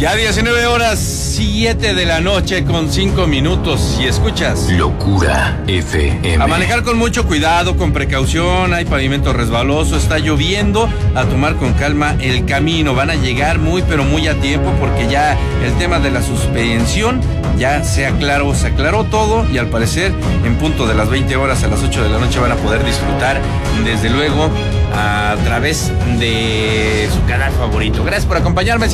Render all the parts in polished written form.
Ya 19 horas, 7 de la noche con 5 minutos y escuchas Locura FM. A manejar con mucho cuidado, con precaución, hay pavimento resbaloso, está lloviendo, a tomar con calma el camino. Van a llegar muy pero muy a tiempo porque ya el tema de la suspensión ya se aclaró todo y al parecer en punto de las 20 horas a las 8 de la noche van a poder disfrutar desde luego a través de su canal favorito. Gracias por acompañarme,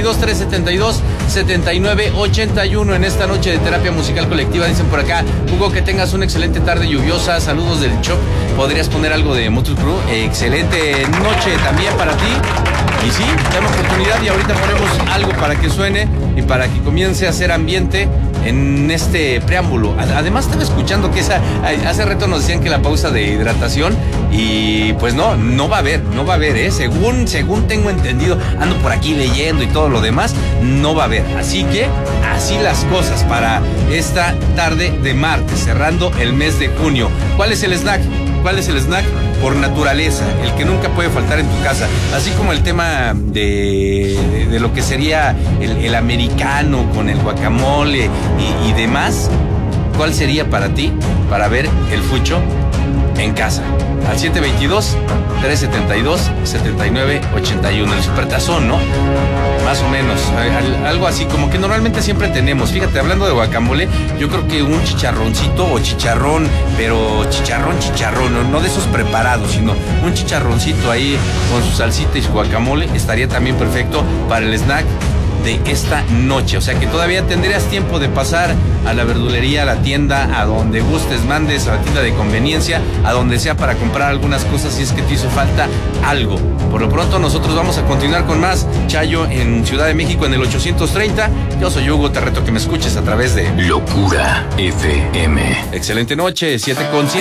722-372-7981 en esta noche de terapia musical colectiva. Dicen por acá, Hugo, que tengas una excelente tarde lluviosa, saludos del Chop. ¿Podrías poner algo de Motley Crue? Excelente noche también para ti. Y sí, tenemos oportunidad y ahorita ponemos algo para que suene y para que comience a hacer ambiente en este preámbulo. Además estaba escuchando que hace rato nos decían que la pausa de hidratación y pues no va a haber, según tengo entendido, ando por aquí leyendo y todo lo demás, no va a haber. Así que así las cosas para esta tarde de martes, cerrando el mes de junio. ¿Cuál es el snack? Por naturaleza, el que nunca puede faltar en tu casa, así como el tema de lo que sería el americano con el guacamole y demás. ¿Cuál sería para ti para ver el fucho en casa? Al 722-372-7981, el supertazón, ¿no? Más o menos, algo así, como que normalmente siempre tenemos. Fíjate, hablando de guacamole, yo creo que un chicharroncito o chicharrón, pero chicharrón, no de esos preparados, sino un chicharroncito ahí con su salsita y su guacamole estaría también perfecto para el snack de esta noche. O sea que todavía tendrías tiempo de pasar a la verdulería, a la tienda, a donde gustes, mandes, a la tienda de conveniencia, a donde sea, para comprar algunas cosas si es que te hizo falta algo. Por lo pronto nosotros vamos a continuar con más Chayo en Ciudad de México en el 830. Yo soy Hugo, te reto que me escuches a través de Locura FM. Excelente noche, 7:7.